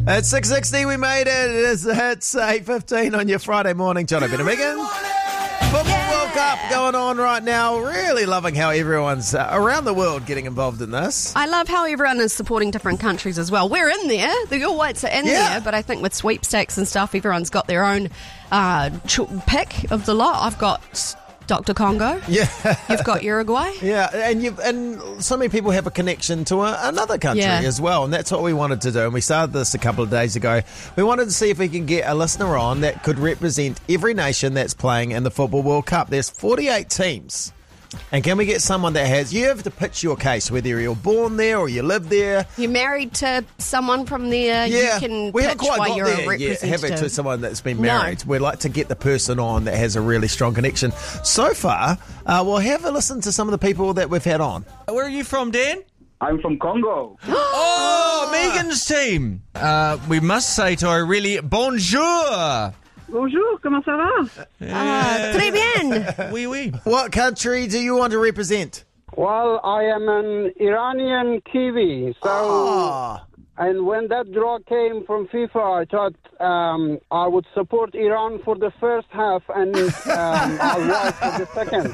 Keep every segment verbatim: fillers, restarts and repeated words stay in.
At six sixty, we made it. It is the hits, eight fifteen on your Friday morning. John O'Brien and Megan. Football World Cup going on right now. Really loving how everyone's uh, around the world getting involved in this. I love how everyone is supporting different countries as well. We're in there. The All Whites are in Yeah. there. But I think with sweepstakes and stuff, everyone's got their own uh, ch- pick of the lot. I've got Doctor Congo. Yeah. You've got Uruguay. Yeah, and you and so many people have a connection to a, another country Yeah. as well, and that's what we wanted to do. And we started this a couple of days ago. We wanted to see if we can get a listener on that could represent every nation that's playing in the Football World Cup. There's forty-eight teams. And can we get someone that has... You have to pitch your case, whether you're born there or you live there. You're married to someone from there. Yeah, You can we pitch haven't quite why got you're there a yet, have it, representative. to someone that's been No. married. We'd like to get the person on that has a really strong connection. So far, uh, we'll have a listen to some of the people that we've had on. Where are you from, Dan? I'm from Congo. Oh, Megan's team. Uh, we must say to her, really, bonjour. Bonjour, comment ça va? Ah, très bien. Oui, oui. What country do you want to represent? Well, I am an Iranian Kiwi, so Oh, and when that draw came from FIFA, I thought um, I would support Iran for the first half and um, I'll watch for the second.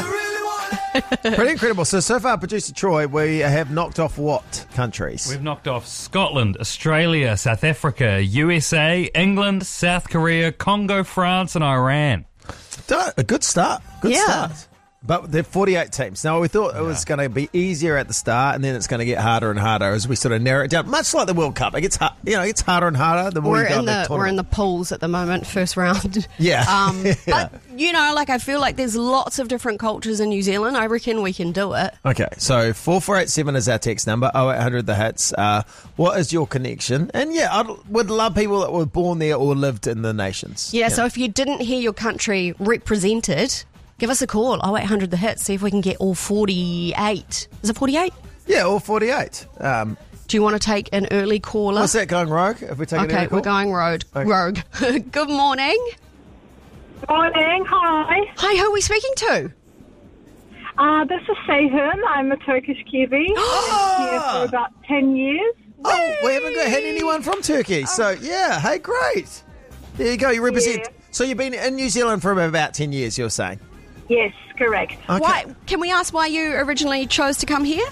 pretty incredible. So, so far, Producer Troy, we have knocked off what countries? We've knocked off Scotland, Australia, South Africa, U S A, England, South Korea, Congo, France and Iran. Done- A good start. Good Yeah. start. But they're forty-eight teams. Now, we thought it was going to be easier at the start, and then it's going to get harder and harder as we sort of narrow it down. Much like the World Cup. It gets, har- you know, it gets harder and harder the more We're you go in the tournament. we're in the pools at the moment, first round. Yeah. Um, Yeah. But you know, like I feel like there's lots of different cultures in New Zealand. I reckon we can do it. Okay, so four four eight seven is our text number, oh eight hundred the hits. Uh, what is your connection? And yeah, I would love people that were born there or lived in the nations. Yeah. So if you didn't hear your country represented, give us a call. Oh eight hundred the hits. See if we can get all forty-eight. Is it forty-eight? Yeah, all forty-eight. Um, Do you want to take an early caller? what's that going rogue? If we take an Okay, early call? we're going road. Okay. Rogue. Good morning. Morning, hi. Hi, who are we speaking to? Uh, this is Seyhun. I'm a Turkish Kiwi. I've been here for about ten years. Oh, we haven't got, had anyone from Turkey. So, yeah, hey, great. There you go, you represent. Yeah. So you've been in New Zealand for about ten years, you're saying? Yes, correct. Okay. Why? Can we ask why you originally chose to come here?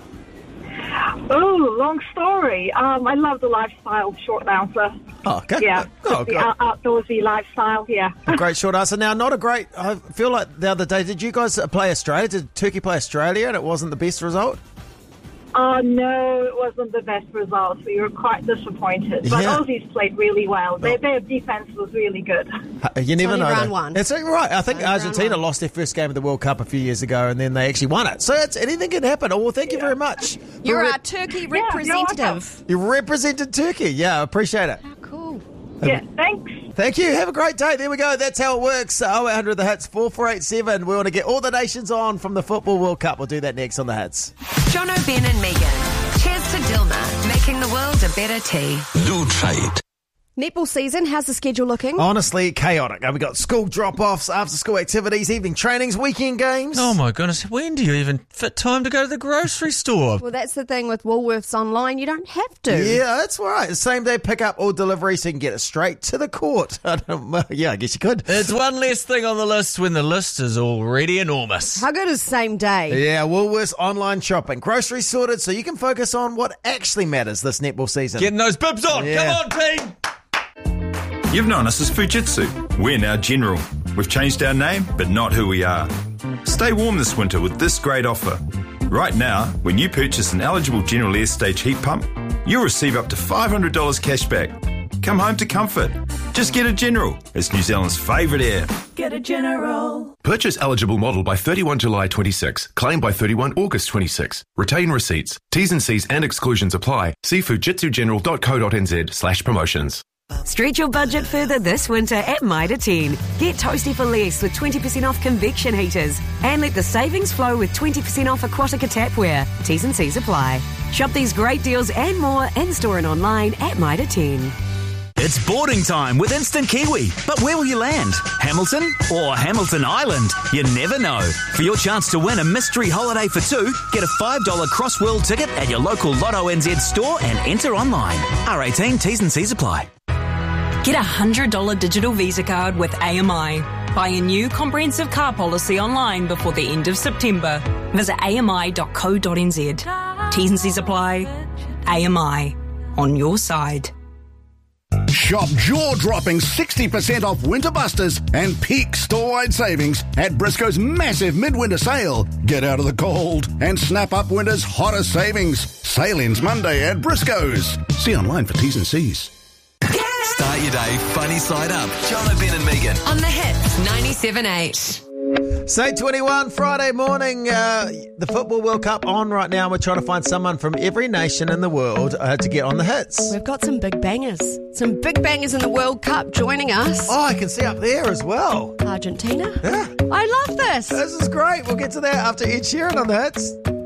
Oh, long story. Um, I love the lifestyle, short answer. Oh, okay. Yeah, Oh, the great. out- outdoorsy lifestyle, yeah. A great short answer. Now, not a great... I feel like the other day, did you guys play Australia? Did Turkey play Australia and it wasn't the best result? Uh, no, it wasn't the best result. We were quite disappointed. But Yeah. Aussies played really well. Their, their defense was really good. Uh, You never only know. round though. one. It's uh, right. I think Only round Argentina one. lost their first game of the World Cup a few years ago, and then they actually won it. So it's, anything can happen. Oh, well, thank you very much. You're For our rep- Turkey you're welcome. representative. you represented Turkey. Yeah, I appreciate it. Oh, cool. Yeah, thanks. Thank you. Have a great day. There we go. That's how it works. oh eight hundred the hits, four four eight seven. We want to get all the nations on from the Football World Cup. We'll do that next on the hits. John O'Brien and Megan. Cheers to Dilma, making the world a better tea. Do try it. Netball season, how's the schedule looking? Honestly, chaotic. Uh, We've got school drop-offs, after-school activities, evening trainings, weekend games. Oh, my goodness. When do you even fit time to go to the grocery store? Well, that's the thing with Woolworths Online. You don't have to. Yeah, that's right. Same day pick-up or delivery so you can get it straight to the court. I don't, well, yeah, I guess you could. It's one less thing on the list when the list is already enormous. How good is same day? Yeah, Woolworths online shopping. Groceries sorted so you can focus on what actually matters this netball season. Getting those bibs on. Yeah. Come on, team. You've known us as Fujitsu. We're now General. We've changed our name, but not who we are. Stay warm this winter with this great offer. Right now, when you purchase an eligible General Air Stage heat pump, you'll receive up to five hundred dollars cash back. Come home to comfort. Just get a General. It's New Zealand's favourite air. Purchase eligible model by thirty-first July twenty-six. Claim by thirty-first August twenty-six. Retain receipts. T's and C's and exclusions apply. See fujitsugeneral.co.nz slash promotions. Stretch your budget further this winter at Mitre ten. Get toasty for less with twenty percent off convection heaters. And let the savings flow with twenty percent off Aquatica tapware. T's and C's apply. Shop these great deals and more in-store and online at Mitre ten. It's boarding time with Instant Kiwi. But where will you land? Hamilton or Hamilton Island? You never know. For your chance to win a mystery holiday for two, get a five dollars Crossworld ticket at your local Lotto N Z store and enter online. R eighteen, T's and C's apply. Get a one hundred dollars digital Visa card with A M I. Buy a new comprehensive car policy online before the end of September. Visit a m i dot co dot n z. T's and C's apply. A M I. On your side. Shop jaw-dropping sixty percent off Winter Busters and peak store-wide savings at Briscoe's massive midwinter sale. Get out of the cold and snap up winter's hottest savings. Sale ends Monday at Briscoe's. See online for T's and C's. Start your day funny side up. John, Ben and Megan. On the Hits ninety-seven point eight. It's eight twenty-one, Friday morning. Uh, the Football World Cup on right now. We're trying to find someone from every nation in the world uh, to get on the hits. We've got some big bangers. Some big bangers in the World Cup joining us. Oh, I can see up there as well. Argentina. Yeah. I love this. This is great. We'll get to that after Ed Sheeran on the hits.